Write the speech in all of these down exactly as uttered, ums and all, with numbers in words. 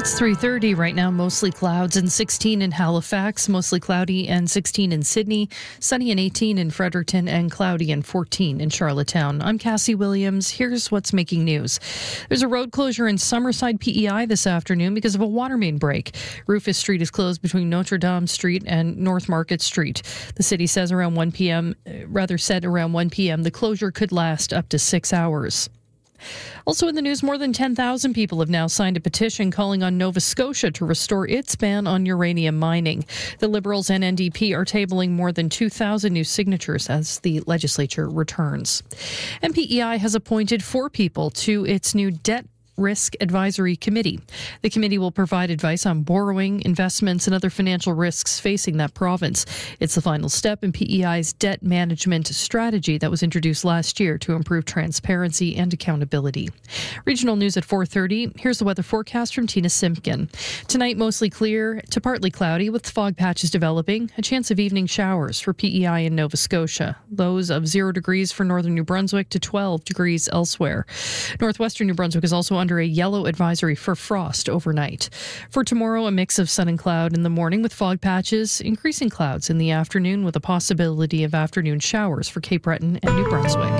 It's three thirty right now, mostly clouds and sixteen in Halifax, mostly cloudy and sixteen in Sydney, sunny and eighteen in Fredericton and cloudy and fourteen in Charlottetown. I'm Cassie Williams. Here's what's making news. There's a road closure in Summerside P E I this afternoon because of a water main break. Rufus Street is closed between Notre Dame Street and North Market Street. The city says around one p.m., rather said around one p.m., the closure could last up to six hours. Also in the news, more than ten thousand people have now signed a petition calling on Nova Scotia to restore its ban on uranium mining. The Liberals and N D P are tabling more than two thousand new signatures as the legislature returns. And P E I has appointed four people to its new debt Risk Advisory Committee. The committee will provide advice on borrowing, investments, and other financial risks facing that province. It's the final step in P E I's debt management strategy that was introduced last year to improve transparency and accountability. Regional news at four thirty. Here's the weather forecast from Tina Simpkin. Tonight, mostly clear to partly cloudy with fog patches developing. A chance of evening showers for P E I in Nova Scotia. Lows of zero degrees for northern New Brunswick to twelve degrees elsewhere. Northwestern New Brunswick is also under a yellow advisory for frost overnight. For tomorrow, a mix of sun and cloud in the morning with fog patches, increasing clouds in the afternoon with a possibility of afternoon showers for Cape Breton and New Brunswick.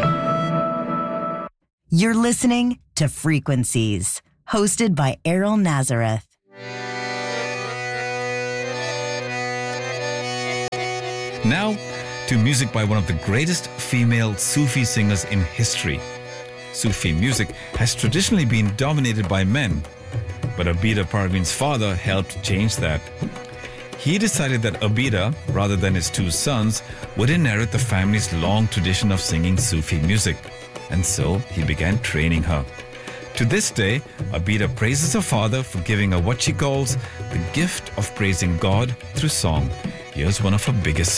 You're listening to Frequencies, hosted by Errol Nazareth. Now, to music by one of the greatest female Sufi singers in history. Sufi music has traditionally been dominated by men, but Abida Parveen's father helped change that. He decided that Abida, rather than his two sons, would inherit the family's long tradition of singing Sufi music, and so he began training her. To this day, Abida praises her father for giving her what she calls the gift of praising God through song. Here's one of her biggest